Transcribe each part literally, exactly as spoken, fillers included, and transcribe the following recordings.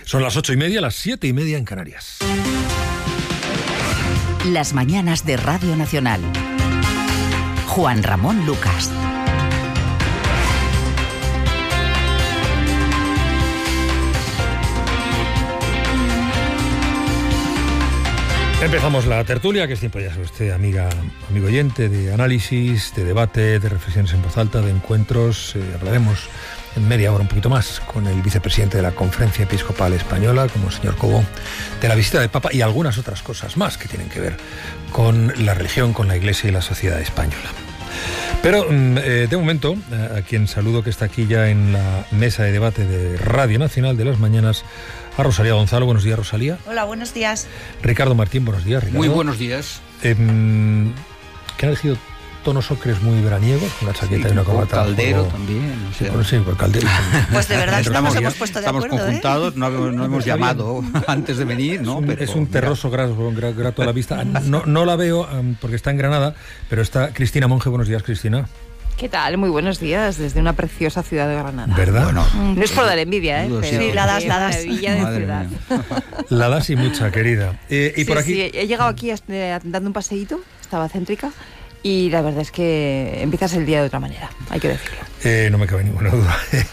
Son las ocho y media, las siete y media en Canarias. Las mañanas de Radio Nacional. Juan Ramón Lucas. Empezamos la tertulia, que es tiempo, ya sabe usted, amiga, amigo oyente, de análisis, de debate, de reflexiones en voz alta, de encuentros. Eh, hablaremos en media hora, un poquito más, con el vicepresidente de la Conferencia Episcopal Española, como el señor Cobo, de la visita del Papa y algunas otras cosas más que tienen que ver con la religión, con la Iglesia y la sociedad española. Pero, eh, de momento, a quien saludo, que está aquí ya en la mesa de debate de Radio Nacional de las Mañanas, a Rosalía Gonzalo. Buenos días, Rosalía. Hola, buenos días. Ricardo Martín, buenos días, Ricardo. Muy buenos días. Eh, que han elegido tonos ocres muy veraniegos, con la chaqueta sí, y una corbata. Caldero juego. También. O sea. Sí, por, sí, por Caldero. Pues de verdad que estamos, nos hemos puesto de estamos acuerdo. conjuntados, ¿eh? no, no hemos llamado antes de venir, ¿no? Es un, Pero, es un terroso grato, grato a la vista. No, no la veo um, porque está en Granada, pero está Cristina Monge. Buenos días, Cristina. ¿Qué tal? Muy buenos días desde una preciosa ciudad de Granada. ¿Verdad? Bueno, no es por dar envidia, ¿eh? Pero sí, la das, la das. Maravilla de Madre ciudad. mía. La das y mucha, querida. Eh, y sí, por aquí... sí, he llegado aquí eh, dando un paseíto, estaba céntrica, y la verdad es que empiezas el día de otra manera, hay que decirlo. Eh, no me cabe ninguna duda.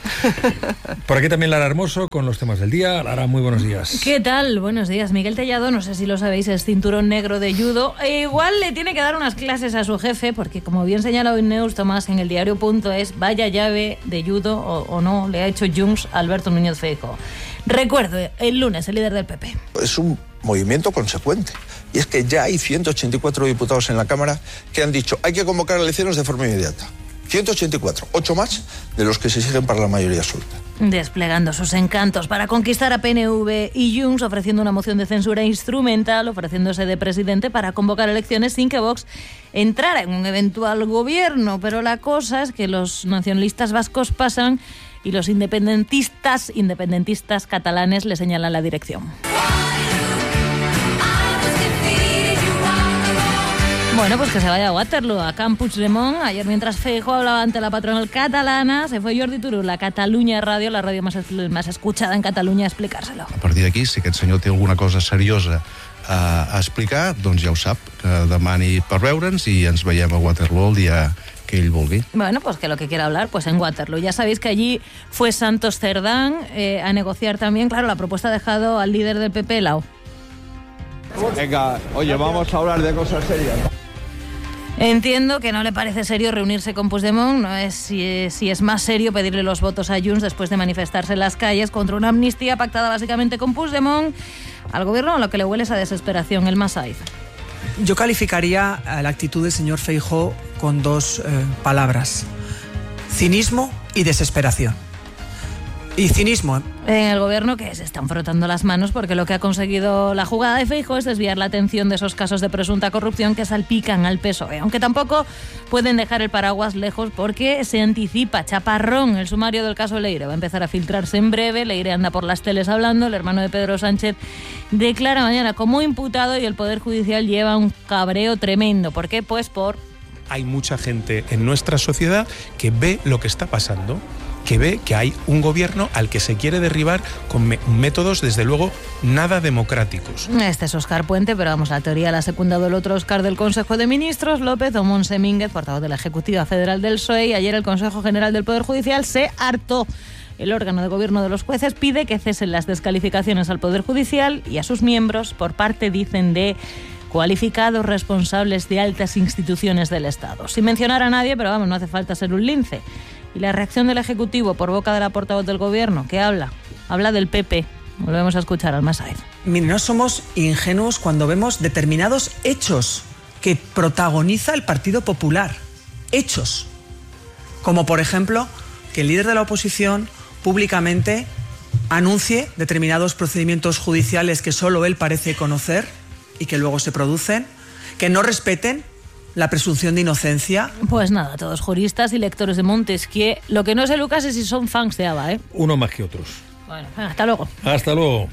Por aquí también Lara Hermoso con los temas del día. Lara, muy buenos días. ¿Qué tal? Buenos días. Miguel Tellado, no sé si lo sabéis, es cinturón negro de judo. E igual le tiene que dar unas clases a su jefe, porque como bien señala hoy Neus Tomás en el diario punto es, vaya llave de judo o, o no le ha hecho Junts a Alberto Núñez Feijóo. Recuerdo, el lunes, el líder del P P. Es un movimiento consecuente. Y es que ya hay ciento ochenta y cuatro diputados en la Cámara que han dicho hay que convocar elecciones de forma inmediata. ciento ochenta y cuatro, ocho más de los que se exigen para la mayoría absoluta. Desplegando sus encantos para conquistar a P N V y Junts, ofreciendo una moción de censura instrumental, ofreciéndose de presidente para convocar elecciones sin que Vox entrara en un eventual gobierno. Pero la cosa es que los nacionalistas vascos pasan y los independentistas, independentistas catalanes le señalan la dirección. Bueno, pues que se vaya a Waterloo, a Camp Puigdemont. Ayer, mientras Feijóo hablaba ante la patronal catalana, se fue Jordi Turull a Catalunya Radio, la radio más, más escuchada en Catalunya, a explicárselo. A partir d'aquí, si aquest senyor té alguna cosa seriosa a, a explicar, doncs ja ho sap, que demani per veure'ns i ens veiem a Waterloo el dia que ell vulgui. Bueno, pues que lo que quiera hablar, pues en Waterloo. Ya sabéis que allí fue Santos Cerdán eh, a negociar también. Claro, la propuesta ha dejado al líder del P P helado. Venga, oye, vamos a hablar de cosas serias. Entiendo que no le parece serio reunirse con Puigdemont, no es si, si es más serio pedirle los votos a Junts después de manifestarse en las calles contra una amnistía pactada básicamente con Puigdemont. Al gobierno lo que le huele es a desesperación, el Masaiz. Yo calificaría la actitud del señor Feijóo con dos eh, palabras: cinismo y desesperación. Y cinismo. En el gobierno, que se están frotando las manos porque lo que ha conseguido la jugada de Feijóo es desviar la atención de esos casos de presunta corrupción que salpican al P S O E. Aunque tampoco pueden dejar el paraguas lejos porque se anticipa, chaparrón, el sumario del caso Leire. Va a empezar a filtrarse en breve. Leire anda por las teles hablando. El hermano de Pedro Sánchez declara mañana como imputado y el Poder Judicial lleva un cabreo tremendo. ¿Por qué? Pues por... Hay mucha gente en nuestra sociedad que ve lo que está pasando, que ve que hay un gobierno al que se quiere derribar con me- métodos, desde luego, nada democráticos. Este es Óscar Puente, pero vamos, la teoría la ha secundado el otro Óscar del Consejo de Ministros, López o Montse Mínguez, portavoz de la Ejecutiva Federal del P S O E, y ayer el Consejo General del Poder Judicial se hartó. El órgano de gobierno de los jueces pide que cesen las descalificaciones al Poder Judicial y a sus miembros por parte, dicen, de cualificados responsables de altas instituciones del Estado. Sin mencionar a nadie, pero vamos, no hace falta ser un lince. Y la reacción del Ejecutivo por boca de la portavoz del Gobierno, ¿qué habla? Habla del P P. Volvemos a escuchar al Masaiz. Mire, no somos ingenuos cuando vemos determinados hechos que protagoniza el Partido Popular. Hechos. Como, por ejemplo, que el líder de la oposición públicamente anuncie determinados procedimientos judiciales que solo él parece conocer y que luego se producen, que no respeten la presunción de inocencia. Pues nada, todos juristas y lectores de Montesquieu. Lo que no sé, Lucas, es si son fans de ABBA, ¿eh? Uno más que otros. Bueno, hasta luego. Hasta luego.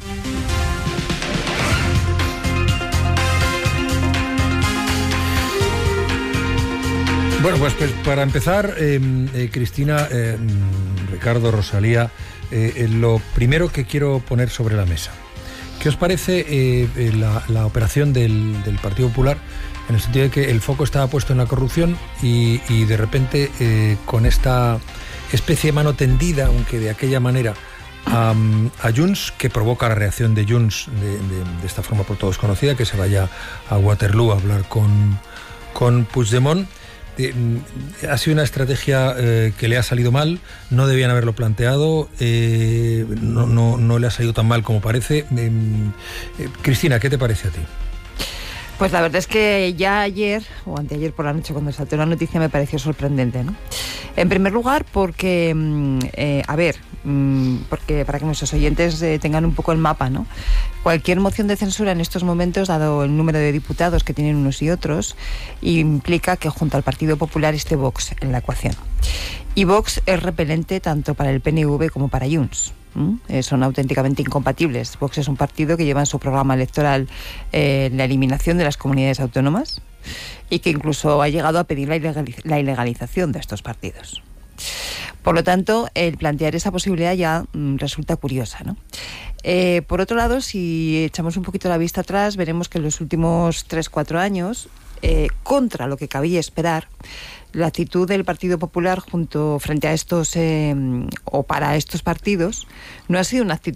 Bueno, pues, pues para empezar, eh, eh, Cristina, eh, Ricardo, Rosalía, eh, eh, lo primero que quiero poner sobre la mesa. ¿Qué os parece eh, eh, la, la operación del, del Partido Popular, en el sentido de que el foco estaba puesto en la corrupción y, y de repente eh, con esta especie de mano tendida, aunque de aquella manera, a, a Junts, que provoca la reacción de Junts de, de, de esta forma por todos conocida, que se vaya a Waterloo a hablar con, con Puigdemont? Eh, ha sido una estrategia eh, que le ha salido mal, no debían haberlo planteado, eh, no, no, no le ha salido tan mal como parece. Eh, eh, Cristina, ¿qué te parece a ti? Pues la verdad es que ya ayer, o anteayer por la noche, cuando saltó la noticia, me pareció sorprendente, ¿no? En primer lugar, porque, eh, a ver, porque para que nuestros oyentes eh, tengan un poco el mapa, ¿no? Cualquier moción de censura en estos momentos, dado el número de diputados que tienen unos y otros, implica que junto al Partido Popular esté Vox en la ecuación. Y Vox es repelente tanto para el P N V como para Junts. ¿Mm? Eh, son auténticamente incompatibles. Vox es un partido que lleva en su programa electoral eh, la eliminación de las comunidades autónomas y que incluso ha llegado a pedir la, ilegaliz- la ilegalización de estos partidos. Por lo tanto, el plantear esa posibilidad ya mm, resulta curiosa, ¿no? Eh, por otro lado, si echamos un poquito la vista atrás, veremos que en los últimos tres cuatro años, eh, contra lo que cabía esperar, la actitud del Partido Popular junto frente a estos eh, o para estos partidos no ha sido una actitud